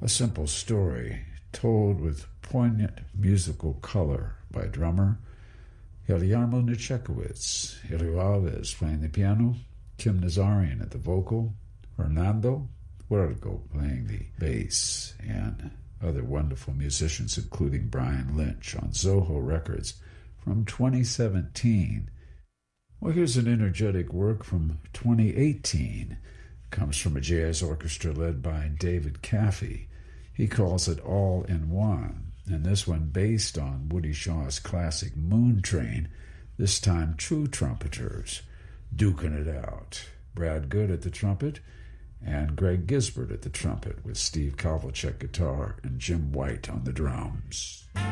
A simple story told with poignant musical color by drummer Guillermo Nichekowitz, Helio Alves playing the piano, Kim Nazarian at the vocal, Hernando Huergo playing the bass, and other wonderful musicians including Brian Lynch on Zoho Records from 2017. Well, here's an energetic work from 2018. It comes from a jazz orchestra led by David Caffey. He calls it All in One, and this one based on Woody Shaw's classic Moon Train, this time true trumpeters, duking it out. Brad Good at the trumpet, and Greg Gisbert at the trumpet, with Steve Kovalchuk guitar and Jim White on the drums.